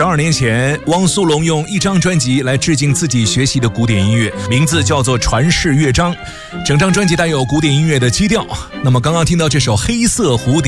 22年前，汪苏泷用一张专辑来致敬自己学习的古典音乐，名字叫做《传世乐章》。整张专辑带有古典音乐的基调。那么刚刚听到这首《黑色蝴蝶》，